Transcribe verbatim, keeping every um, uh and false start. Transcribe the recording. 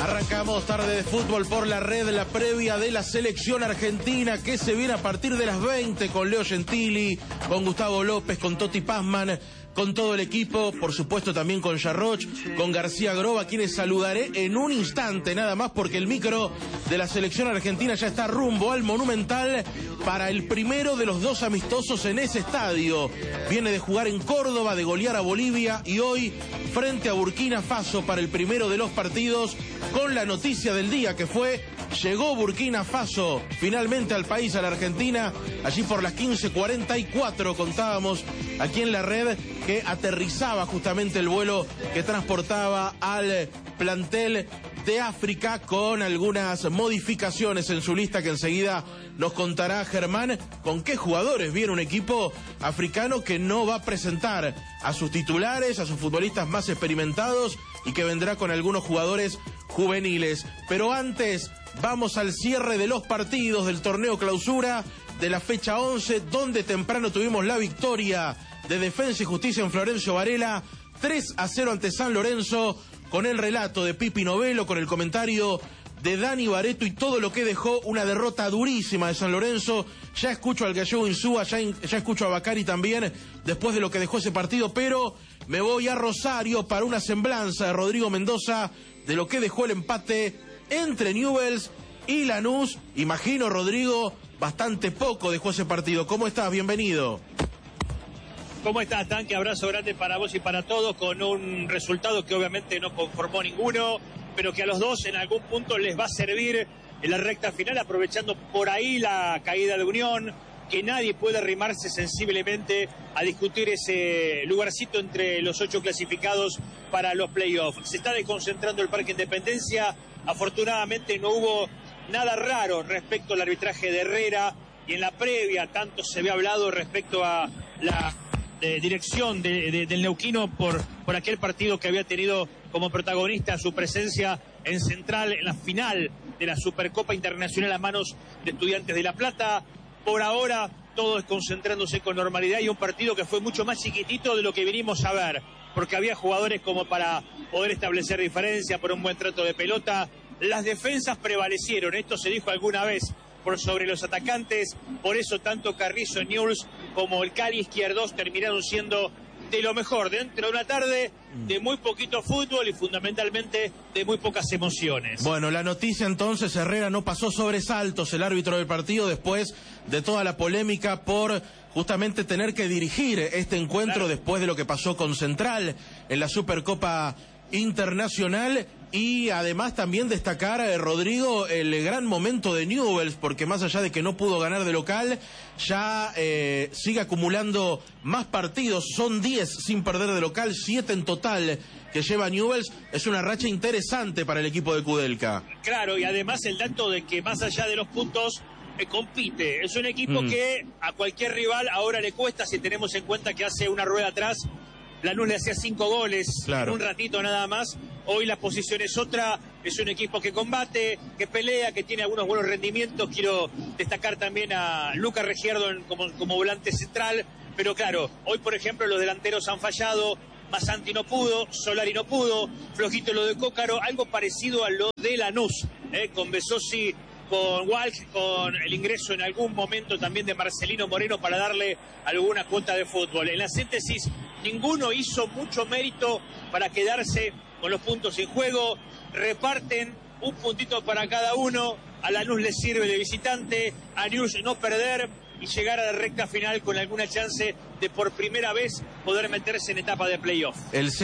Arrancamos tarde de fútbol por la red, la previa de la selección argentina que se viene a partir de las veinte con Leo Gentili, con Gustavo López, con Toti Pazman, con todo el equipo, por supuesto también con Yarroch, con García Groba, quienes saludaré en un instante nada más porque el micro de la selección argentina ya está rumbo al Monumental para el primero de los dos amistosos en ese estadio. Viene de jugar en Córdoba, de golear a Bolivia y hoy frente a Burkina Faso para el primero de los partidos con la noticia del día que fue: llegó Burkina Faso finalmente al país, a la Argentina, allí por las quince cuarenta y cuatro contábamos aquí en la red que aterrizaba justamente el vuelo que transportaba al plantel de África con algunas modificaciones en su lista que enseguida nos contará Germán con qué jugadores viene un equipo africano que no va a presentar a sus titulares, a sus futbolistas más experimentados y que vendrá con algunos jugadores juveniles. Pero antes vamos al cierre de los partidos del torneo clausura de la fecha once, donde temprano tuvimos la victoria de Defensa y Justicia en Florencio Varela, tres a cero ante San Lorenzo, con el relato de Pipi Novello, con el comentario de Dani Bareto y todo lo que dejó una derrota durísima de San Lorenzo. Ya escucho al gallego Insúa, ya, ya escucho a Bacari también, después de lo que dejó ese partido, pero me voy a Rosario para una semblanza de Rodrigo Mendoza de lo que dejó el empate entre Newell's y Lanús. Imagino, Rodrigo, bastante poco dejó ese partido. ¿Cómo estás? Bienvenido. ¿Cómo estás, Tanque? Abrazo grande para vos y para todos, con un resultado que obviamente no conformó ninguno, pero que a los dos en algún punto les va a servir en la recta final, aprovechando por ahí la caída de Unión, que nadie puede arrimarse sensiblemente a discutir ese lugarcito entre los ocho clasificados para los playoffs. Se está desconcentrando el Parque Independencia. Afortunadamente no hubo nada raro respecto al arbitraje de Herrera, y en la previa tanto se había hablado respecto a la de dirección de, de, del neuquino por, por aquel partido que había tenido como protagonista su presencia en Central en la final de la Supercopa Internacional a manos de Estudiantes de La Plata. Por ahora todo es concentrándose con normalidad, y un partido que fue mucho más chiquitito de lo que vinimos a ver, porque había jugadores como para poder establecer diferencia por un buen trato de pelota. Las defensas prevalecieron, esto se dijo alguna vez, por sobre los atacantes. Por eso tanto Carrizo Newell's como el Cali Izquierdos terminaron siendo de lo mejor dentro de una tarde de muy poquito fútbol y fundamentalmente de muy pocas emociones. Bueno, la noticia entonces: Herrera no pasó sobresaltos, el árbitro del partido, después de toda la polémica por justamente tener que dirigir este encuentro, claro, después de lo que pasó con Central en la Supercopa Internacional. Y además también destacar, eh, Rodrigo, el gran momento de Newell's, porque más allá de que no pudo ganar de local, ya eh, sigue acumulando más partidos. Son diez sin perder de local, siete en total que lleva Newell's. Es una racha interesante para el equipo de Kudelka. Claro, y además el dato de que más allá de los puntos eh, compite. Es un equipo mm. que a cualquier rival ahora le cuesta, si tenemos en cuenta que hace una rueda atrás Lanús le hacía cinco goles, claro, en un ratito nada más. Hoy la posición es otra, es un equipo que combate, que pelea, que tiene algunos buenos rendimientos. Quiero destacar también a Lucas Regierdo como, como volante central, pero claro, hoy por ejemplo los delanteros han fallado. Masanti no pudo, Solari no pudo, flojito lo de Cócaro, algo parecido a lo de Lanús, eh, con Besosi, con Walsh, con el ingreso en algún momento también de Marcelino Moreno para darle alguna cuota de fútbol. En la síntesis, ninguno hizo mucho mérito para quedarse con los puntos en juego. Reparten un puntito para cada uno. A Lanús le sirve de visitante, a Newell's no perder y llegar a la recta final con alguna chance de por primera vez poder meterse en etapa de playoff. El